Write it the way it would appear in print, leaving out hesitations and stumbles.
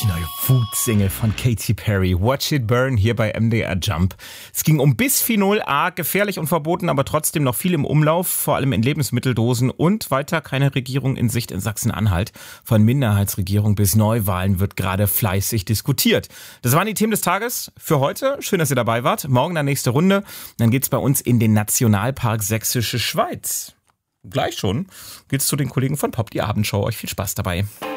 Die neue Food-Single von Katy Perry, Watch It Burn, hier bei MDR Jump. Es ging um Bisphenol A, gefährlich und verboten, aber trotzdem noch viel im Umlauf, vor allem in Lebensmitteldosen und weiter keine Regierung in Sicht in Sachsen-Anhalt. Von Minderheitsregierung bis Neuwahlen wird gerade fleißig diskutiert. Das waren die Themen des Tages für heute. Schön, dass ihr dabei wart. Morgen dann nächste Runde. Dann geht's bei uns in den Nationalpark Sächsische Schweiz. Gleich schon geht's zu den Kollegen von Pop, die Abendshow. Euch viel Spaß dabei.